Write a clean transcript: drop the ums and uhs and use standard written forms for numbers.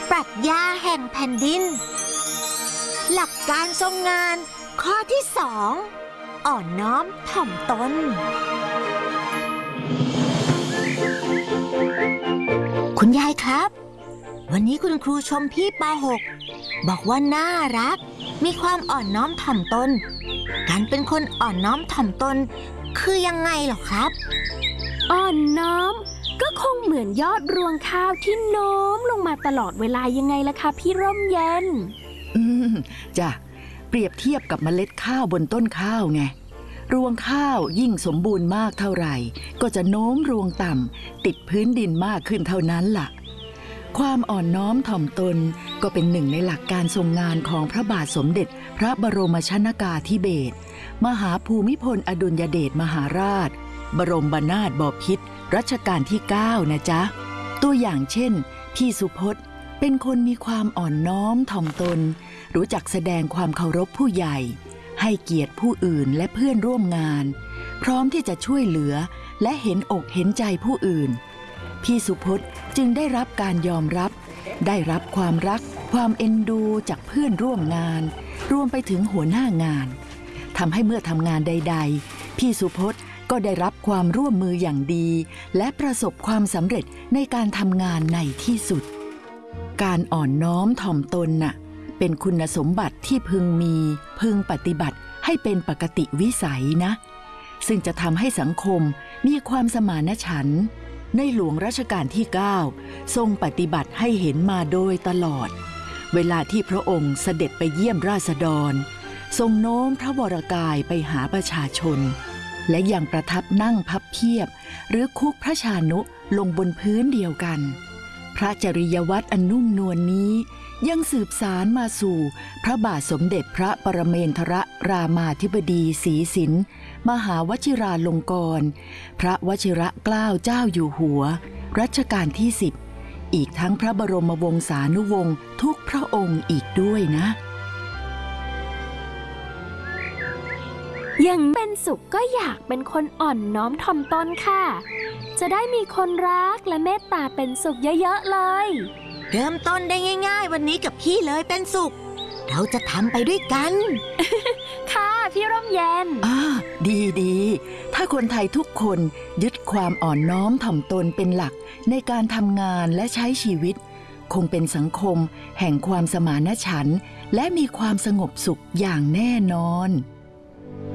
ปรัชญาแห่งแผ่นดินหลักการทรงงานข้อที่2อ่อนน้อมถ่อมตนคุณยายครับวันนี้คุณครูชมพี่ป.6 บอกว่าน่ารักมีความอ่อนน้อมถ่อมตนการเป็นคนอ่อนน้อมถ่อมตนคือยังไงหรอครับอ่อนน้อมก็คงเหมือนยอดรวงข้าวที่โน้มลงมาตลอดเวลายังไงล่ะคะพี่ร่มเย็นจ้ะเปรียบเทียบกับเมล็ดข้าวบนต้นข้าวไงรวงข้าวยิ่งสมบูรณ์มากเท่าไหร่ก็จะโน้มรวงต่ำติดพื้นดินมากขึ้นเท่านั้นล่ะความอ่อนน้อมถ่อมตนก็เป็นหนึ่งในหลักการทรงงานของพระบาทสมเด็จพระบรมชนกาธิเบศรมหาภูมิพลอดุลยเดชมหาราชบรมนาถบพิตรรัชกาลที่9นะจ๊ะตัวอย่างเช่นพี่สุพจน์เป็นคนมีความอ่อนน้อมถ่อมตนรู้จักแสดงความเคารพผู้ใหญ่ให้เกียรติผู้อื่นและเพื่อนร่วมงานพร้อมที่จะช่วยเหลือและเห็นอกเห็นใจผู้อื่นพี่สุพจน์จึงได้รับการยอมรับได้รับความรักความเอ็นดูจากเพื่อนร่วมงานรวมไปถึงหัวหน้างานทำให้เมื่อทำงานใดๆพี่สุพจน์ก็ได้รับความร่วมมืออย่างดีและประสบความสำเร็จในการทำงานในที่สุดการอ่อนน้อมถ่อมตนน่ะเป็นคุณสมบัติที่พึงมีพึงปฏิบัติให้เป็นปกติวิสัยนะซึ่งจะทำให้สังคมมีความสมานฉันท์ในหลวงรัชกาลที่9ทรงปฏิบัติให้เห็นมาโดยตลอดเวลาที่พระองค์เสด็จไปเยี่ยมราษฎรทรงโน้มพระวรกายไปหาประชาชนและยังประทับนั่งพับเพียบหรือคุกพระชานุลงบนพื้นเดียวกันพระจริยวัตรอันนุ่มนวลนี้ยังสืบสารมาสู่พระบาทสมเด็จพระปรเมนทรรามาธิบดีศรีสินมหาวชิราลงกรณ์พระวชิรเกล้าเจ้าอยู่หัวรัชกาลที่10อีกทั้งพระบรมวงศานุวงศ์ทุกพระองค์อีกด้วยนะยังเป็นสุขก็อยากเป็นคนอ่อนน้อมถ่อมตนค่ะจะได้มีคนรักและเมตตาเป็นสุขเยอะๆเลยเริ่มต้นได้ง่ายๆวันนี้กับพี่เลยเป็นสุขเราจะทำไปด้วยกันค่ะพี่ร่มเย็นดีถ้าคนไทยทุกคนยึดความอ่อนน้อมถ่อมตนเป็นหลักในการทำงานและใช้ชีวิตคงเป็นสังคมแห่งความสมานฉันท์และมีความสงบสุขอย่างแน่นอน